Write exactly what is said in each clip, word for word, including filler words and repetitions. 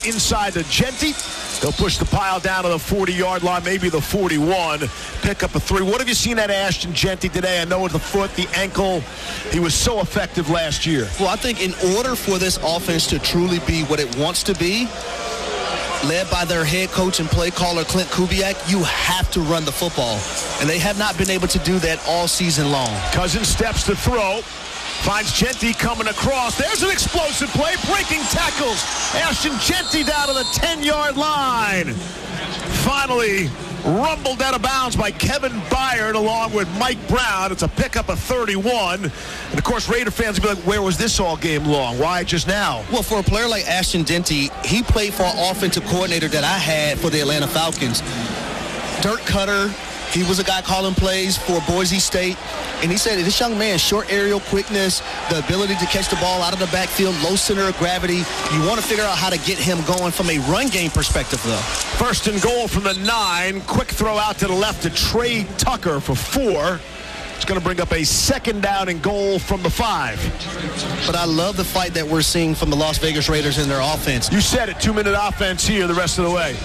Inside to Jeanty. He'll push the pile down to the forty-yard line, maybe the forty-one. Pick up a three. What have you seen out of Ashton Jeanty today? I know with the foot, the ankle, he was so effective last year. Well, I think in order for this offense to truly be what it wants to be, led by their head coach and play caller Clint Kubiak, you have to run the football. And they have not been able to do that all season long. Cousins steps to throw. Finds Jeanty coming across. There's an explosive play. Breaking tackles. Ashton Jeanty down to the ten-yard line. Finally rumbled out of bounds by Kevin Byard along with Mike Brown. It's a pickup of thirty-one. And, of course, Raider fans will be like, where was this all game long? Why just now? Well, for a player like Ashton Jeanty, he played for an offensive coordinator that I had for the Atlanta Falcons. Dirk Cutter. He was a guy calling plays for Boise State, and he said this young man, short aerial quickness, the ability to catch the ball out of the backfield, low center of gravity. You want to figure out how to get him going from a run game perspective, though. First and goal from the nine. Quick throw out to the left to Trey Tucker for four. It's going to bring up a second down and goal from the five. But I love the fight that we're seeing from the Las Vegas Raiders in their offense. You said it, two-minute offense here the rest of the way.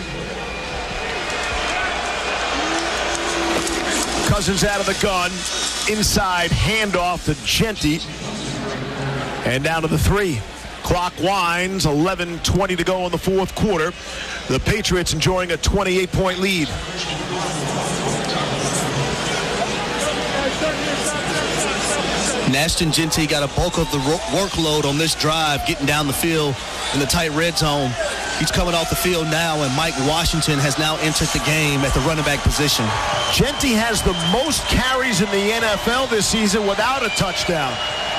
Cousins out of the gun. Inside handoff to Jeanty. And down to the three. Clock winds. eleven twenty to go in the fourth quarter. The Patriots enjoying a twenty-eight point lead. Ashton Jeanty got a bulk of the workload on this drive, getting down the field in the tight red zone. He's coming off the field now, and Mike Washington has now entered the game at the running back position. Jeanty has the most carries in the N F L this season without a touchdown.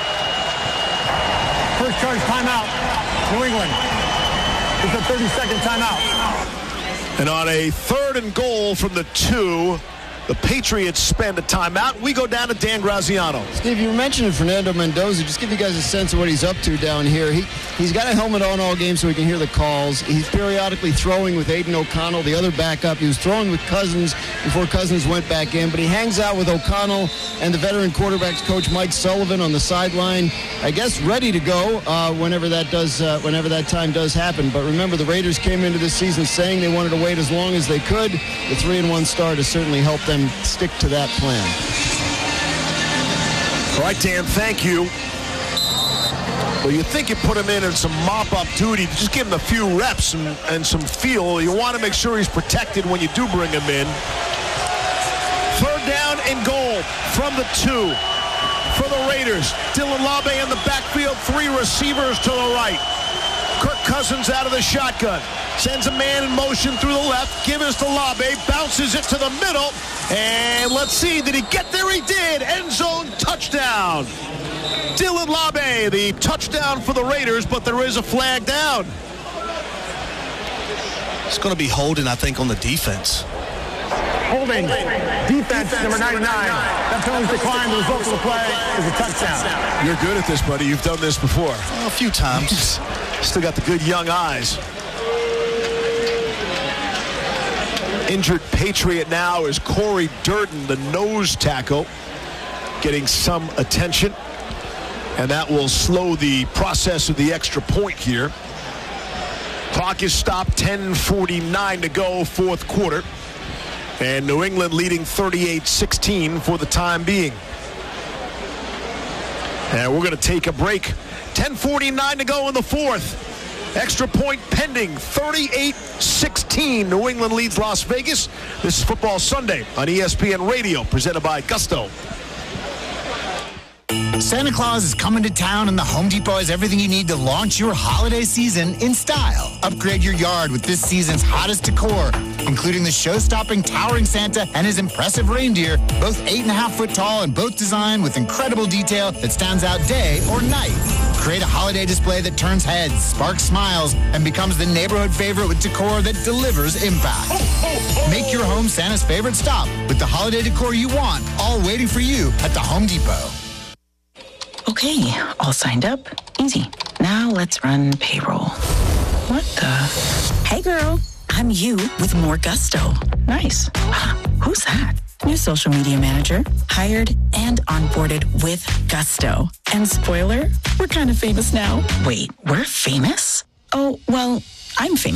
First charge timeout, New England. It's a thirty-second timeout. And on a third and goal from the two, the Patriots spend a timeout. We go down to Dan Graziano. Steve, you mentioned Fernando Mendoza. Just give you guys a sense of what he's up to down here. He, he's got a helmet on all game so he can hear the calls. He's periodically throwing with Aiden O'Connell, the other backup. He was throwing with Cousins before Cousins went back in. But he hangs out with O'Connell and the veteran quarterbacks coach Mike Sullivan on the sideline. I guess ready to go uh, whenever that does, uh, whenever that time does happen. But remember, the Raiders came into this season saying they wanted to wait as long as they could. The three and one start has certainly helped them stick to that plan. All right, Dan, thank you. Well, you think you put him in in some mop-up duty, just give him a few reps and, and some feel. You want to make sure he's protected when you do bring him in. Third down and goal from the two for the Raiders. Dylan Labe in the backfield, three receivers to the right. Kirk Cousins out of the shotgun. Sends a man in motion through the left. Give us to Labe. Bounces it to the middle. And let's see. Did he get there? He did. End zone touchdown. Dylan Labe, the touchdown for the Raiders, but there is a flag down. It's going to be holding, I think, on the defense. Holding. Defense, number ninety-nine. That penalty decline. The result of the play is a touchdown. You're good at this, buddy. You've done this before. Well, a few times. Still got the good young eyes. Injured Patriot now is Corey Durden, the nose tackle, getting some attention. And that will slow the process of the extra point here. Clock is stopped, ten forty-nine to go, fourth quarter. And New England leading thirty-eight sixteen for the time being. And we're going to take a break. ten forty-nine to go in the fourth. Extra point pending, thirty-eight sixteen. New England leads Las Vegas. This is Football Sunday on E S P N Radio, presented by Gusto. Santa Claus is coming to town, and the Home Depot has everything you need to launch your holiday season in style. Upgrade your yard with this season's hottest decor, including the show-stopping towering Santa and his impressive reindeer, both eight and a half foot tall and both designed with incredible detail that stands out day or night. Create a holiday display that turns heads, sparks smiles, and becomes the neighborhood favorite with decor that delivers impact. Make your home Santa's favorite stop with the holiday decor you want, all waiting for you at the Home Depot. Okay, all signed up. Easy. Now let's run payroll. What the? Hey, girl. I'm you with more Gusto. Nice. Who's that? New social media manager. Hired and onboarded with Gusto. And spoiler, we're kind of famous now. Wait, we're famous? Oh, well, I'm famous.